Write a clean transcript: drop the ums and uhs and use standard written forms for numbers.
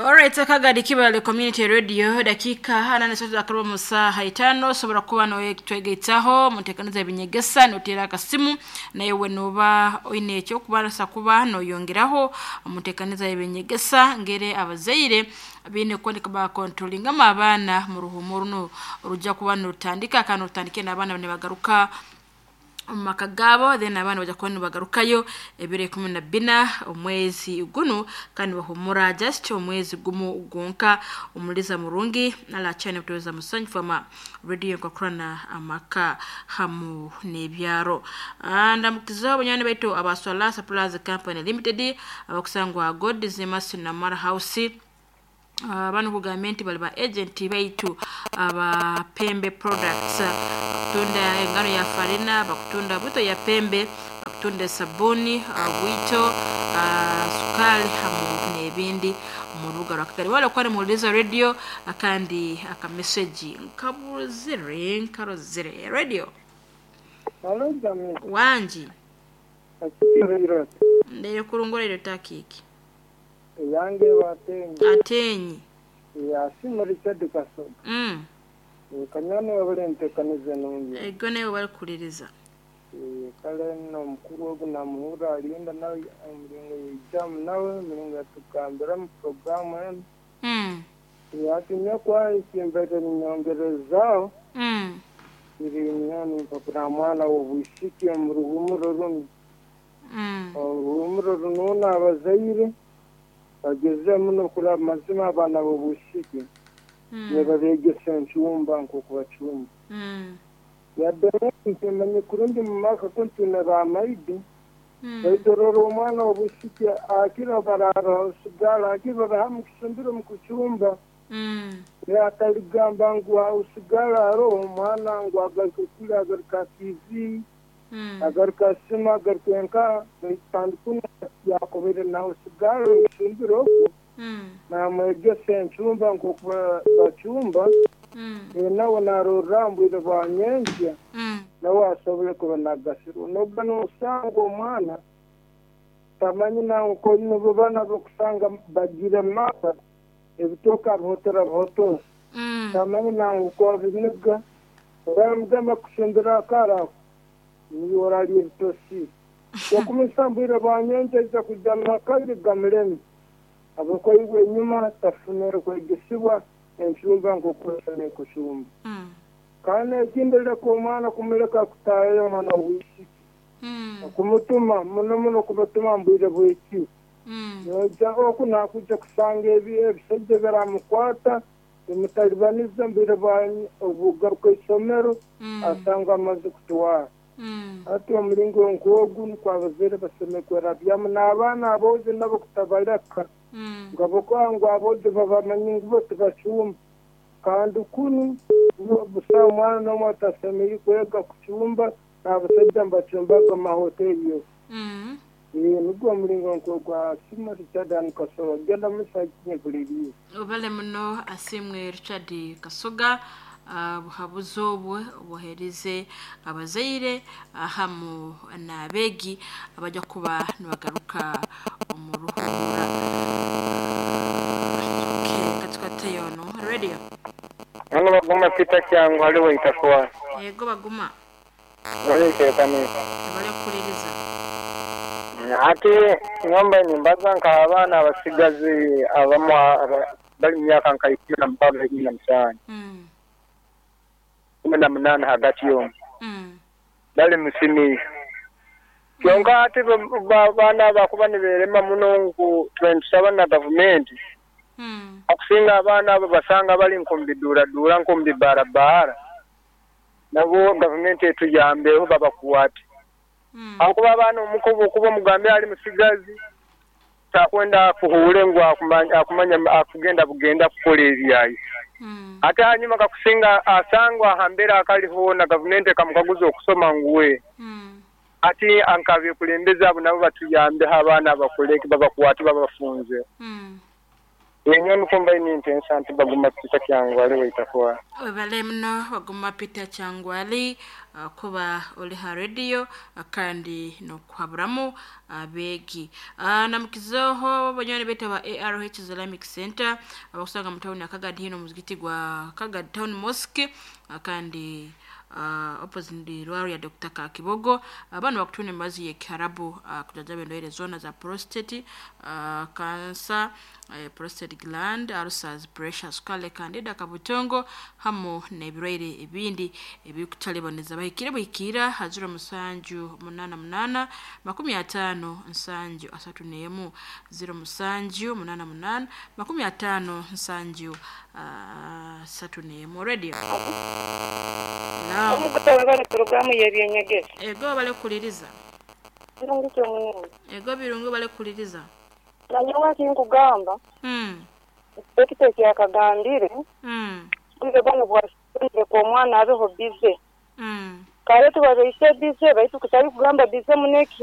Alright, Kagadi Kibale Community Radio dakika hana sote akaruba musa haitano sobora kuba no twegetaho mutekaniza ebinyegesa notera kasimu naye wenoba oine cyo kubarasa kuba no yongeraho mutekaniza ebinyegesa ngere abazaire bine kwandika ba controlling amabana mu ruhumuru no rujja kuba no tandika kana utandike nabana bane bagaruka makagabo then abana baje kwani bagarukayo ebire 14 omwezi guno kandi bahumura just omwezi gumu ugonka umuliza murungi nala cyane kutoza musanyi fama radio kokrana amaka hamu nebyaro ndamukizo abanyane baito abaswala supplies company limited abakusangwa God is Mercy na Mara House abantu ku government bali ba agent baitu aba pembe products tunda engano ya farina bakutunda buto ya pembe bakutunda sabuni wito sukali hamu nebindi mu rubuga rwakagari wala kwari mu Liza radio akandi aka message nkabuzire nkarozire radio wanji ndeye kurungorero takiki yange atenyi ya simuri cyadikaso kanyane wabalente kanize nunye egone wakuliriza kale no mukuru wo na muhura alinda nawe umuringo y'ijam nawe muringo tukambira mu program yatumye kwa ikimbere nyongerezao iri nyani program wana ubishiki mu ruhumuro rumwe ruhumuro runona abazaire bageze muno kuri amazima abana bobushiki nebabegese nchumba nko kubachumba yadere ntemanye kurundi mu maka kontuna ba maidi bayidororo umwana wobushiki akira bararo sigala akira bahamu kisundiro mu kuchumba yataligamba ngwa usigala ro umwana ngwa agakukira agarika TV agarika sima agarika tandukuna yakobere naho sigala usundiro na mwegese nchumba nko bachumba nawe narorambwire banyenje nawe asobole kubona gasiro nobwa n'usango umwana tamanyi nawe ko n'ubu bana bokusanga bagira mata ebitoka bhotera bhoto tamanyi nawe ko biniga bamugamba kushindira kara ni orali bitosi yakumisambwire banyenje za kujana kandi gamlemi abako iwe nyuma tafunero kwegesibwa enchumba ngo kwesane kushumba kana kindele ko mwana kumeleka kutayo mwana wishi kumutuma muno kubatuma mbire bwiki yaho kuna kuja kusanga ebisejje baramukwata imutalibaniza mbire bani obugaruka isomero asanga amaze kutwara ati omulingo ngogu kwabazere baseme kwera byamu nabana aboze nabo kutabaraka ngabo kwangu aboze babamanyi ngo tubachumba kandi kuni busa mwana no matasemeye kwega kuchumba nabasajja mbachumba kama hoteli yo nubwo mulingo ngogwa sima Richard Kasoga genda musakinye kulibiye obale muno asimwe Richard Kasoga buhabuzobwe obuherize abazaire ahamu nabegi abajya kuba nibagaruka umuruhura katika teyono radio hano baguma pita cyangwa ari we itakuwa yego baguma bari cyekane bari kuririza ati ngomba nimbaza nka abana abasigazi abamo bari myaka nka 17 na munana hagati yo dale musimi yonga ati bana bakubane berema munongu 27 na government akusinga abana basanga bali nkombidura nkombi barabara nabo government etujambeho babakuwati akuba abana umukubo kuba mugambe ali musigazi takwenda kuhule ngwa akumanya akugenda bugenda kukolezi yayi ata hanyuma kakusinga asangwa hambera akaliho na government kamukaguzo okusoma nguwe ati ankabye kulembeza abo nabo batuyambe abana abakoleki babakwati babafunze Yenyo kumba ini intensa anti baguma pita kyangwale waitakuwa. Webale mno baguma pita kyangwale kuba oli ha radio kandi no kwaburamu abegi namukizoho banyone beta ba ARH Islamic Center abakusanga mu town ya Kagadi hino muzigiti gwa Kagadi Town Mosque kandi opposite Rwari ya Dr. Kakibogo abantu bakutune mbazi ye Karabu kujaja bendo ile zona za prostate cancer prostate gland ulcers pressure swale candida kabutongo hamo nebirwaire ibindi ebikutaliboneza bahikire bihikira hazura musanju 88 50 nsanju asatu nemu 0 musanju 88 50 nsanju asatu nemu radio Omukutanga programu y'ebyenyegezi. Ego bale kuliriza. Birungu cyo munene. Ego birungu bale kuliriza. Nanyowa kinkugamba. Ekiteke yakagambire. Kule bano bwasire ko mwana abeho bize. Kale tubaze ise bize baitu kutari kugamba bize muneki